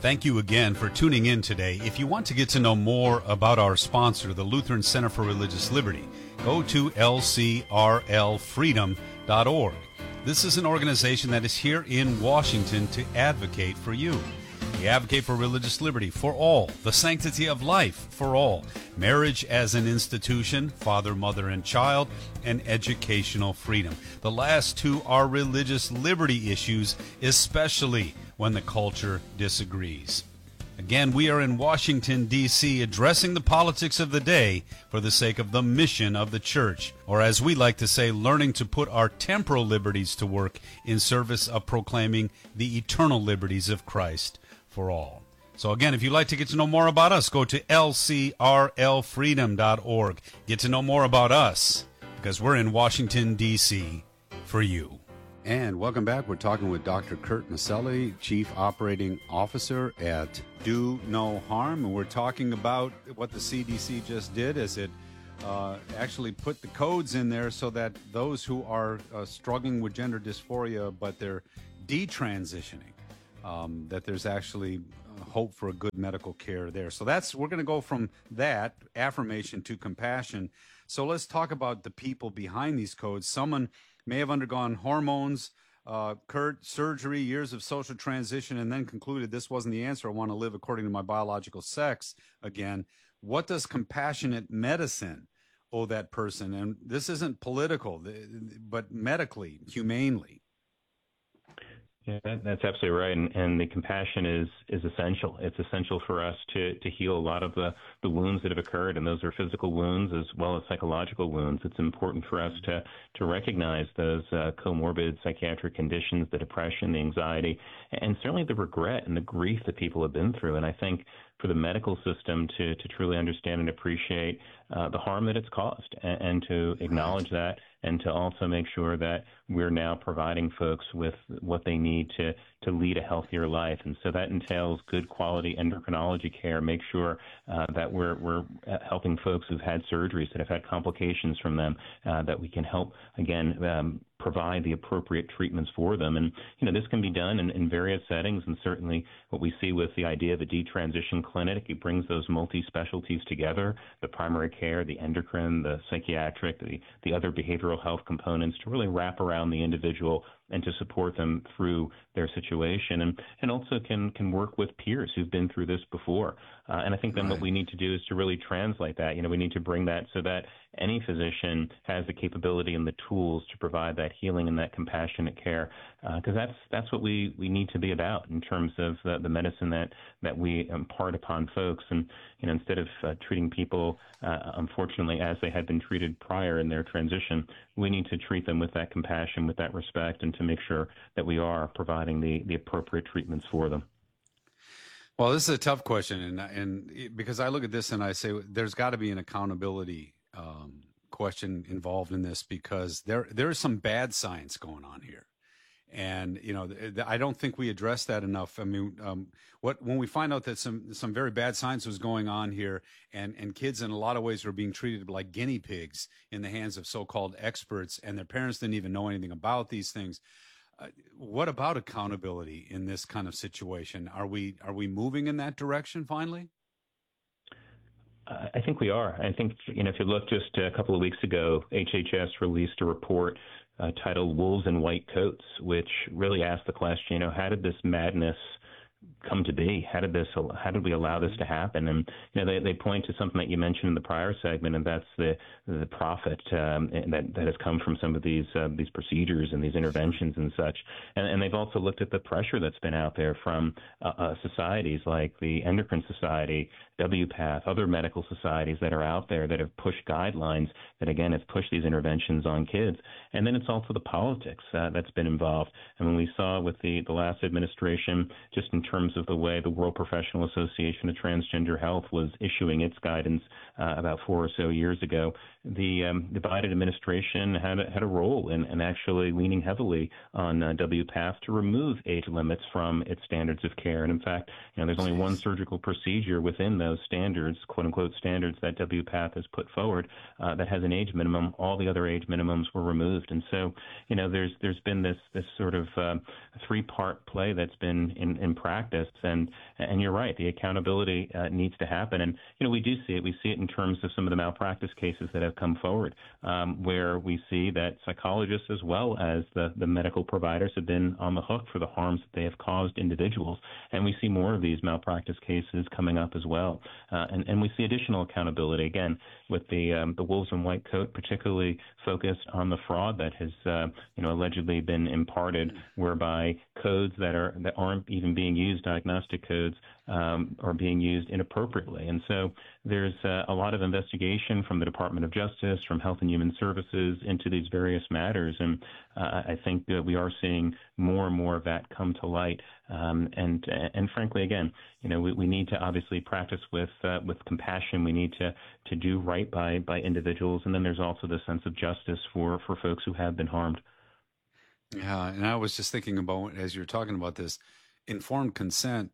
Thank you again for tuning in today. If you want to get to know more about our sponsor, the Lutheran Center for Religious Liberty, go to lcrlfreedom.org. This is an organization that is here in Washington to advocate for you. We advocate for religious liberty for all, the sanctity of life for all, marriage as an institution, father, mother, and child, and educational freedom. The last two are religious liberty issues, especially when the culture disagrees. Again, we are in Washington, D.C., addressing the politics of the day for the sake of the mission of the church, or as we like to say, learning to put our temporal liberties to work in service of proclaiming the eternal liberties of Christ for all. So again, if you'd like to get to know more about us, go to lcrlfreedom.org. Get to know more about us, because we're in Washington, D.C. for you. And welcome back. We're talking with Dr. Kurt Maselli, Chief Operating Officer at Do No Harm. And we're talking about what the CDC just did as it actually put the codes in there so that those who are struggling with gender dysphoria, but they're detransitioning, that there's actually hope for a good medical care there. So we're going to go from that affirmation to compassion. So let's talk about the people behind these codes. Someone may have undergone hormones, surgery, years of social transition, and then concluded this wasn't the answer. I want to live according to my biological sex again. What does compassionate medicine owe that person? And this isn't political, but medically, humanely. Yeah, that's absolutely right. And the compassion is essential. It's essential for us to heal a lot of the wounds that have occurred, and those are physical wounds as well as psychological wounds. It's important for us to recognize those comorbid psychiatric conditions, the depression, the anxiety, and certainly the regret and the grief that people have been through. And I think for the medical system to truly understand and appreciate the harm that it's caused and to acknowledge that, and to also make sure that we're now providing folks with what they need to lead a healthier life. And so that entails good quality endocrinology care, make sure that we're helping folks who've had surgeries, that have had complications from them, that we can help, again, provide the appropriate treatments for them. And, this can be done in various settings. And certainly what we see with the idea of a detransition clinic, it brings those multi-specialties together, the primary care, the endocrine, the psychiatric, the other behavioral health components, to really wrap around the individual and to support them through their situation, and also can work with peers who've been through this before. And I think then what we need to do is to really translate that. We need to bring that so that any physician has the capability and the tools to provide that healing and that compassionate care, because that's what we need to be about in terms of the medicine that we impart upon folks. And instead of treating people, unfortunately, as they had been treated prior in their transition, we need to treat them with that compassion, with that respect, and to make sure that we are providing the appropriate treatments for them. Well, this is a tough question, and because I look at this and I say there's got to be an accountability question involved in this, because there is some bad science going on here. And, I don't think we address that enough. I mean, when we find out that some very bad science was going on here, and kids in a lot of ways were being treated like guinea pigs in the hands of so-called experts, and their parents didn't even know anything about these things. What about accountability in this kind of situation? Are we moving in that direction finally? I think we are. I think, if you look just a couple of weeks ago, HHS released a report titled Wolves in White Coats, which really asked the question, how did this madness come to be? How did we allow this to happen? And they point to something that you mentioned in the prior segment, and that's the profit that has come from some of these procedures and these interventions and such. And they've also looked at the pressure that's been out there from societies like the Endocrine Society, WPATH, other medical societies that are out there that have pushed guidelines that, again, have pushed these interventions on kids. And then it's also the politics that's been involved. And when we saw with the last administration, just in terms of the way the World Professional Association of Transgender Health was issuing its guidance about 4 or so years ago, the Biden administration had a role in actually leaning heavily on WPATH to remove age limits from its standards of care. And in fact, there's only one surgical procedure within those standards, quote unquote standards, that WPATH has put forward that has an age minimum. All the other age minimums were removed. And so, there's been this sort of 3-part play that's been in practice practice. And you're right, the accountability needs to happen. And we do see it. We see it in terms of some of the malpractice cases that have come forward, where we see that psychologists as well as the medical providers have been on the hook for the harms that they have caused individuals. And we see more of these malpractice cases coming up as well. And we see additional accountability, again, with the wolves in white coat, particularly focused on the fraud that has allegedly been imparted, whereby codes that aren't even being used, diagnostic codes, are being used inappropriately. And so there's a lot of investigation from the Department of Justice, from Health and Human Services into these various matters. And I think that we are seeing more and more of that come to light. And frankly, again, we need to obviously practice with compassion. We need to do right by individuals. And then there's also the sense of justice for folks who have been harmed. Yeah, and I was just thinking about, as you're talking about this, informed consent,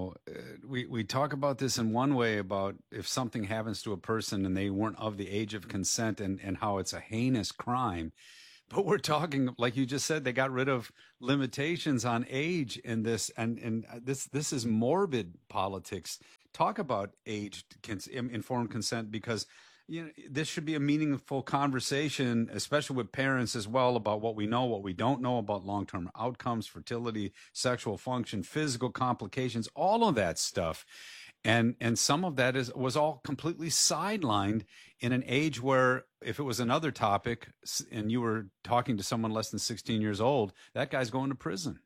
we talk about this in one way about if something happens to a person and they weren't of the age of consent and how it's a heinous crime. But we're talking, like you just said, they got rid of limitations on age in this, and this is morbid politics. Talk about informed consent, because this should be a meaningful conversation, especially with parents as well, about what we know, what we don't know about long-term outcomes, fertility, sexual function, physical complications, all of that stuff. And some of that was all completely sidelined in an age where if it was another topic and you were talking to someone less than 16 years old, that guy's going to prison.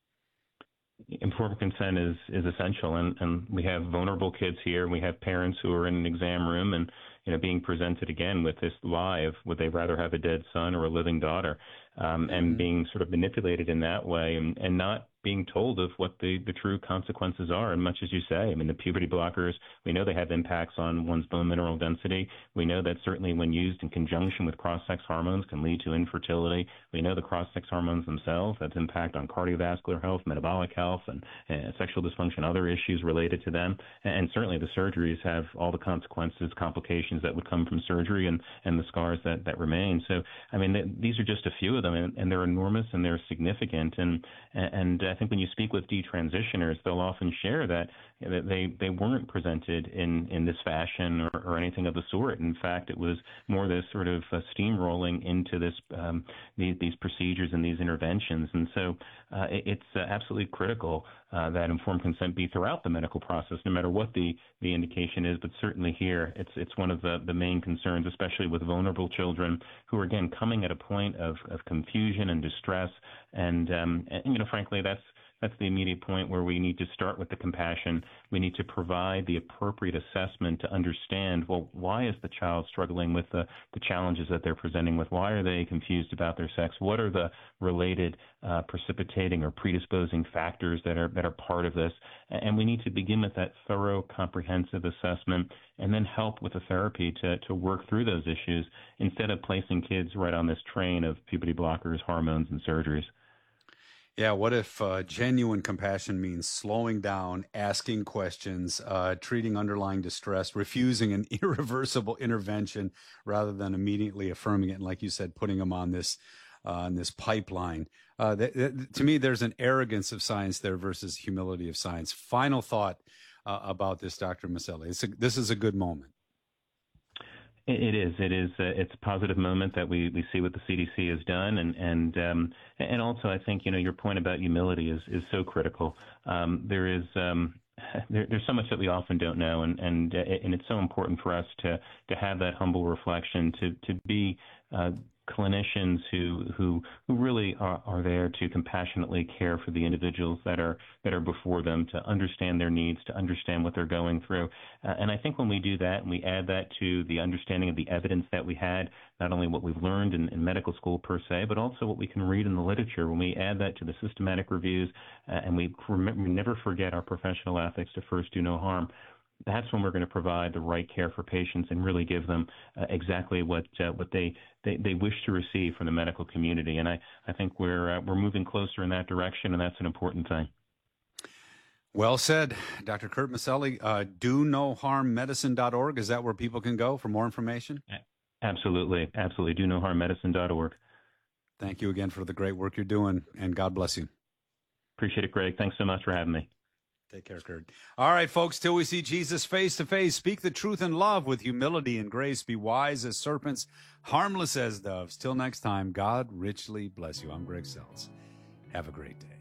Informed consent is essential, and we have vulnerable kids here. We have parents who are in an exam room and being presented again with this lie of would they rather have a dead son or a living daughter, and being sort of manipulated in that way, and not being told of what the true consequences are. And much as you say, I mean, the puberty blockers, we know they have impacts on one's bone mineral density. We know that certainly when used in conjunction with cross-sex hormones can lead to infertility. We know the cross-sex hormones themselves, that's impact on cardiovascular health, metabolic health, and sexual dysfunction, other issues related to them. And certainly the surgeries have all the consequences, complications that would come from surgery and the scars that remain. So, I mean, these are just a few of them, and they're enormous and they're significant. And I think when you speak with detransitioners, they'll often share that they weren't presented in this fashion or anything of the sort. In fact, it was more this sort of steamrolling into these procedures and these interventions. And so it's absolutely critical that informed consent be throughout the medical process, no matter what the indication is. But certainly here, it's one of the main concerns, especially with vulnerable children who are, again, coming at a point of confusion and distress. And frankly, that's the immediate point where we need to start with the compassion. We need to provide the appropriate assessment to understand, well, why is the child struggling with the challenges that they're presenting with? Why are they confused about their sex? What are the related precipitating or predisposing factors that are part of this? And we need to begin with that thorough, comprehensive assessment and then help with the therapy to work through those issues instead of placing kids right on this train of puberty blockers, hormones, and surgeries. Yeah, what if genuine compassion means slowing down, asking questions, treating underlying distress, refusing an irreversible intervention rather than immediately affirming it, and like you said, putting them on this pipeline? To me, there's an arrogance of science there versus humility of science. Final thought about this, Dr. Maselli. This is a good moment. It is. It's a positive moment that we see what the CDC has done, and also I think your point about humility is so critical. There's so much that we often don't know, and it's so important for us to have that humble reflection, to be clinicians who really are there to compassionately care for the individuals that are before them, to understand their needs, to understand what they're going through. And I think when we do that and we add that to the understanding of the evidence that we had, not only what we've learned in medical school per se, but also what we can read in the literature, when we add that to the systematic reviews, and we never forget our professional ethics to first do no harm, that's when we're going to provide the right care for patients and really give them exactly what they wish to receive from the medical community. And I think we're moving closer in that direction, and that's an important thing. Well said, Dr. Kurt Maselli. DoNoHarmMedicine.org. Is that where people can go for more information? Absolutely. DoNoHarmMedicine.org. Thank you again for the great work you're doing, and God bless you. Appreciate it, Greg. Thanks so much for having me. Take care, Kurt. All right, folks, till we see Jesus face to face, speak the truth in love with humility and grace. Be wise as serpents, harmless as doves. Till next time, God richly bless you. I'm Greg Seltz. Have a great day.